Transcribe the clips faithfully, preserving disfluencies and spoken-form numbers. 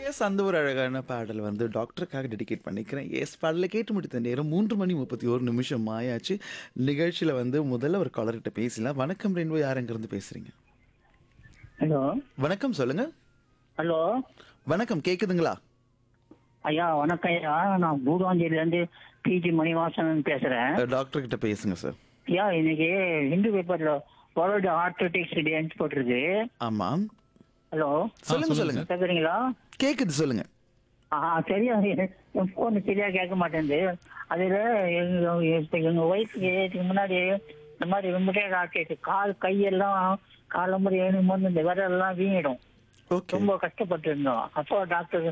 S அந்த ஒரு அழகான பாடல் வந்து டாக்டருக்காக டெடிகேட் பண்ணிக்கிறேன். எஸ் பாடலை கேட்டு முடித்த நேரம் மூன்று மணி முப்பத்தி ஒரு நிமிஷம் ஆயாச்சு. நிகழ்ச்சியில் வந்து முதல்ல ஒரு காலர்கிட்ட பேசலாம். வணக்கம் ரெயின்போ, யார் எங்கிருந்து பேசுறீங்க? ஹலோ வணக்கம், சொல்லுங்க. ஹலோ வணக்கம், கேக்குதுங்களா? ஐயா வணக்கம் ஐயா, நான் பூதாஞ்சேரியிலேருந்து பிஜி மணிவாசன் பேசுகிறேன். டாக்டர் கிட்ட பேசுங்க சார். ஐயா இன்னைக்கு ஹிந்து பேப்பரில் வேர்ல்டு ஆர்த்தோட்டிக்ஸ் டேன்னு போட்டிருக்கு. ஆமாம், ஹலோ சொல்லுங்க சொல்லுங்க. கேட்குறீங்களா? கேக்குது, சொல்லுங்க. ஆ சரியா, என் ஃபோன் சரியாக கேட்க மாட்டேங்குது. அதில் எங்கள் இப்போ எங்கள் ஒய்ஃபுக்கு இதுக்கு முன்னாடி இந்த மாதிரி ரொம்பட்டே ஆக்கிடுச்சு. கால் கையெல்லாம் காலை முறை எழுதும் போது இந்த விரலெல்லாம் வீங்கிடும். ஓகே, ரொம்ப கஷ்டப்பட்டு இருந்தோம். அப்போ டாக்டர்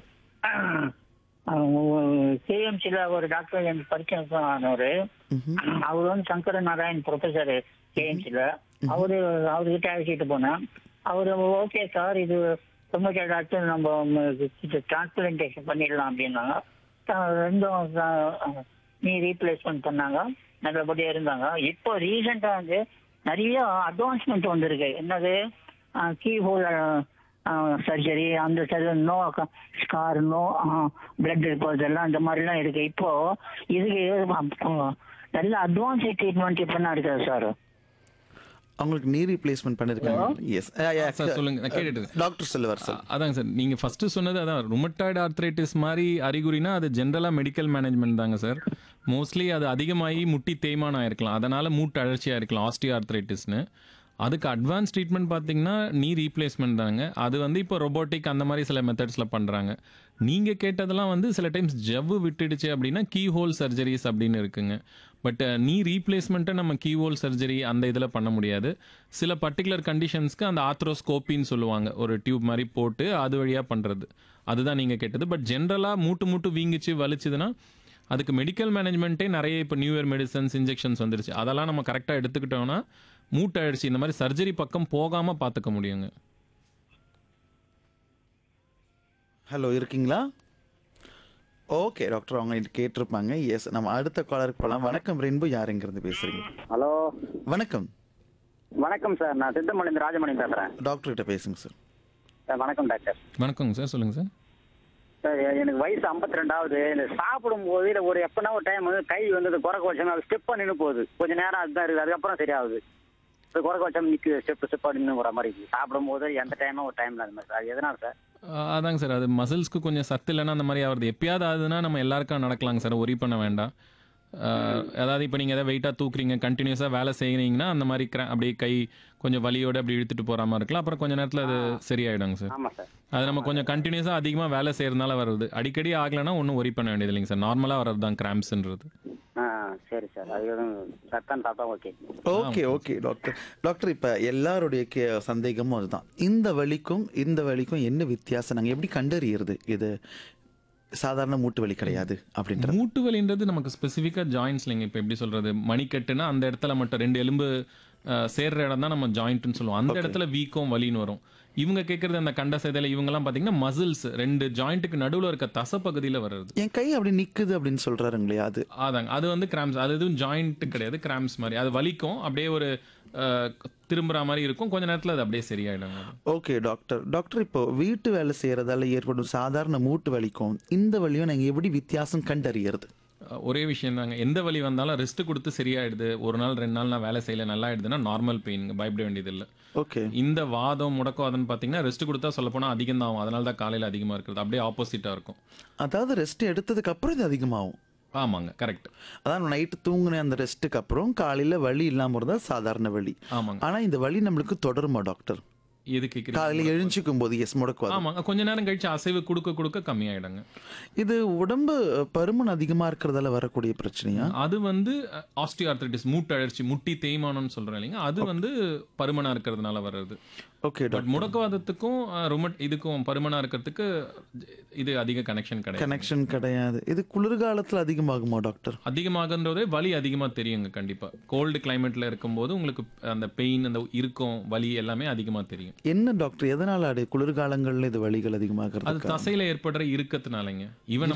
கேஎம்சியில் ஒரு டாக்டர் எனக்கு பரிச்சயம் ஆனவர். அவர் வந்து சங்கர நாராயண் ப்ரொஃபஸர் கேஎம்சியில். அவரு அவர்கிட்ட அழைச்சிட்டு போனேன். அவர் ஓகே சார், இது ரொம்ப டாக்டர் நம்ம டிரான்ஸ்பிளான்டேஷன் பண்ணிடலாம் அப்படின்னாங்க. ரெண்டும் நீ ரீப்ளேஸ்மெண்ட் பண்ணாங்க, நல்லபடியாக இருந்தாங்க. இப்போ ரீசெண்டாக வந்து நிறைய அட்வான்ஸ்மெண்ட் வந்திருக்கு. என்னது கீ ஹோல் சர்ஜரி, அந்த surgery, no scar, no blood reports எல்லாம் இந்த மாதிரிலாம் இருக்கு. இப்போ இதுக்கு நல்ல அட்வான்ஸ் ட்ரீட்மெண்ட் இப்போ என்ன இருக்குது சார்? அவங்களுக்கு நீ ரீப்ளேஸ்மெண்ட் பண்ணிருக்காங்க. எஸ் சார் சொல்லுங்க, நான் கேட்டுட்டு டாக்டர் சொல்லுவார் சார். அதாங்க சார், நீங்கள் ஃபஸ்ட்டு சொன்னது அதான் ருமட்டாய்டு ஆர்த்ரைட்டிஸ் மாதிரி அறிகுறினா அது ஜென்ரலாக மெடிக்கல் மேனேஜ்மெண்ட் தாங்க சார். மோஸ்ட்லி அது அதிகமாகி முட்டி தேய்மானம் ஆயிருக்கலாம், அதனால் மூட்டு அழற்சியாக இருக்கலாம் ஆஸ்டியோ ஆர்த்ரைட்டிஸ்னு. அதுக்கு அட்வான்ஸ் ட்ரீட்மெண்ட் பார்த்தீங்கன்னா நீ ரீப்ளேஸ்மெண்ட் தாங்க. அது வந்து இப்போ ரொபோட்டிக் அந்த மாதிரி சில மெத்தட்ஸில் பண்ணுறாங்க. நீங்கள் கேட்டதெல்லாம் வந்து சில டைம்ஸ் ஜவ்வு விட்டுடுச்சு அப்படின்னா கீ ஹோல் சர்ஜரிஸ் அப்படின்னு இருக்குங்க. பட் நீ ரீப்ளேஸ்மெண்ட்டை நம்ம கீ ஹோல் சர்ஜரி அந்த இதில் பண்ண முடியாது. சில பர்டிகுலர் கண்டிஷன்ஸ்க்கு அந்த ஆத்ரோஸ்கோப்பின்னு சொல்லுவாங்க, ஒரு டியூப் மாதிரி போட்டு அது வழியாக பண்ணுறது. அதுதான் நீங்கள் கேட்டது. பட் ஜென்ரலாக மூட்டு மூட்டு வீங்கிச்சு வலிச்சுதுன்னா அதுக்கு மெடிக்கல் மேனேஜ்மெண்ட்டே நிறைய இப்போ நியூ இயர் மெடிசன்ஸ், இன்ஜெக்ஷன்ஸ் வந்துருச்சு. அதெல்லாம் நம்ம கரெக்டாக எடுத்துக்கிட்டோம்னா மூட்டை அடிச்சு இந்த மாதிரி சர்ஜரி பக்கம் போகாமல் பார்த்துக்க முடியுங்க. ஹலோ, இருக்கீங்களா? ஓகே டாக்டர், அவங்க இது கேட்டிருப்பாங்க. எஸ், நம்ம அடுத்த காலருக்கு போகலாம். வணக்கம் ரெயின்போ, யார் எங்கிருந்து பேசுறீங்க? ஹலோ வணக்கம். வணக்கம் சார், நான் சித்தமணிந்து ராஜமணி பேசுகிறேன். டாக்டர் கிட்ட பேசுங்க சார். சார் வணக்கம் டாக்டர். வணக்கங்க சார், சொல்லுங்கள் சார். சார் எனக்கு வயசு ஐம்பத்தி ரெண்டாவது. இந்த சாப்பிடும்போது இல்லை ஒரு எப்போனா ஒரு டைம் வந்து கை வந்து குறைக்க வச்சோம்னா அது ஸ்டெப்பாக நின்று போகுது. கொஞ்சம் நேரம் அதுதான் இருக்குது, அதுக்கப்புறம் சரியாகுது. இப்போ குறைக்க வச்சோம் நிற்குது, ஸ்டெப்பு ஸ்டெப்பாக நின்று வர மாதிரி இருக்குது. சாப்பிடும்போது எந்த டைமும் ஒரு டைமில் அது மாதிரி சார். அது எதனால் சார்? அதாங்க சார், அது மசில்ஸ்க்கு கொஞ்சம் சத்து இல்லைன்னா அந்த மாதிரி ஆகுது. எப்பயாவது ஆகுதுன்னா நம்ம எல்லாருக்கும் நடக்கலாங்க சார், ஒரி பண்ண வேண்டாம். அதாவது இப்போ நீங்கள் எதாவது வெயிட்டாக தூக்குறீங்க, கண்டினியூஸாக வேலை செய்கிறீங்கன்னா அந்த மாதிரி கிரா அப்படியே கை கொஞ்சம் வலியோடு அப்படி இழுத்துட்டு போகிற மாதிரி இருக்கலாம். அப்புறம் கொஞ்சம் நேரத்தில் அது சரியாயிடுங்க சார். ஆமாம் சார். அது நம்ம கொஞ்சம் கண்டினியூஸாக அதிகமாக வேலை செய்கிறதுனால வருது. அடிக்கடி ஆகலைன்னா ஒன்றும் ஒரி பண்ண வேண்டியது இல்லைங்க சார், நார்மலாக வர்றது தான் கிராம்ப்ஸ்ன்றது. ஆ சரி சார், அது எதுவும் சத்தான்னு சாப்பிட்டா okay. Okay okay doctor. Doctor, இப்போ எல்லாருடைய கே சந்தேகமும் அதுதான். இந்த வலிக்கும் இந்த வலிக்கும் என்ன வித்தியாசம்? நாங்கள் எப்படி கண்டறியறது இது சாதாரண மூட்டு வலி கிடையாது அப்படின்ற? மூட்டு வலின்றது நமக்கு ஸ்பெசிஃபிக்காக ஜாயின்ஸ் இல்லைங்க. இப்போ எப்படி சொல்கிறது, மணிக்கட்டுனா அந்த இடத்துல மட்டும் ரெண்டு எலும்பு சேர்ற இடம் தான் நம்ம ஜாயிண்ட்னு சொல்லுவோம். அந்த இடத்துல வீக்கம் வலின்னு வரும். இவங்க கேட்குறது அந்த கண்ட சதையில் இவங்கெல்லாம் பார்த்தீங்கன்னா மசில்ஸ் ரெண்டு ஜாயிண்ட்டுக்கு நடுவில் இருக்க தசை பகுதியில் வருது. என் கை அப்படி நிற்குது அப்படின்னு சொல்கிறாருங்களே, அது அதாங்க, அது வந்து கிராம்ஸ். அது எதுவும் ஜாயிண்ட்டு கிடையாது, கிராம்ஸ் மாதிரி. அது வலிக்கும், அப்படியே ஒரு திரும்புகிற மாதிரி இருக்கும். கொஞ்ச நேரத்தில் அது அப்படியே சரியாயிடுங்க. Okay doctor. டாக்டர், இப்போ வீட்டு வேலை செய்கிறதால ஏற்படும் சாதாரண மூட்டு வலிக்கும் இந்த வலியும் நாங்கள் எப்படி வித்தியாசம் கண்டறியறது? ஒரே விஷயம் தாங்க, எந்த வலி வந்தாலும் ரெஸ்ட் கொடுத்து சரியாயிடுது, ஒரு நாள் ரெண்டு நாள் நான் வேலை செய்யல நல்லா ஆயிடுதுன்னா நார்மல் பெயின், பயப்பட வேண்டியது இல்லை. ஓகே. இந்த இந்த வாதம் முடக்கம் பார்த்தீங்கன்னா ரெஸ்ட் கொடுத்தா சொல்ல போனால் அதிகம் தான் ஆகும். அதனால தான் காலையில் அதிகமாக இருக்கிறது, அப்படியே ஆப்போசிட்டாக இருக்கும். அதாவது ரெஸ்ட் எடுத்ததுக்கு அப்புறம் இது அதிகமாகும். ஆமாங்க, கரெக்ட். அதான் நைட்டு தூங்குன அந்த ரெஸ்ட்டுக்கு அப்புறம் காலையில் வலி இல்லாமல் இருந்தால் சாதாரண வலி. ஆமாங்க. ஆனால் இந்த வலி நம்மளுக்கு தொடருமா டாக்டர்? எது கேட்குறீங்க? காலையில் எழுஞ்சிக்கும் போது எஸ் முடக்குவாது. ஆமாங்க, கொஞ்ச நேரம் கழிச்சு அசைவு கொடுக்க கொடுக்க கம்மியாயிடுங்க. இது உடம்பு பருமன் அதிகமாக இருக்கிறதால வரக்கூடிய பிரச்சனையா? அது வந்து ஆஸ்டியோ ஆர்த்ரைட்டிஸ், மூட்டு அழற்சி, முட்டி தேய்மானம்னு சொல்கிறேன் இல்லைங்க, அது வந்து பருமனாக இருக்கிறதுனால வர்றது. Okay but doctor. முடக்கவாதத்துக்கும் ருமட் இதுக்கும் பருமனாக இருக்கிறதுக்கு இது அதிக கனெக்ஷன் கிடையாது. கனெக்ஷன் கிடையாது. இது குளிர்காலத்தில் அதிகமாகுமா டாக்டர்? அதிகமாகன்றதே வலி அதிகமாக தெரியுங்க கண்டிப்பாக. கோல்டு கிளைமேட்டில் இருக்கும்போது உங்களுக்கு அந்த பெயின், அந்த இருக்கும் வலி எல்லாமே அதிகமாக தெரியும். என்ன டாக்டர், எதனால் அது குளிர்காலங்களில் இது வலிகள் அதிகமாகிறது? அது தசையில் ஏற்படுற இறுக்கத்தினாலங்க. ஈவன்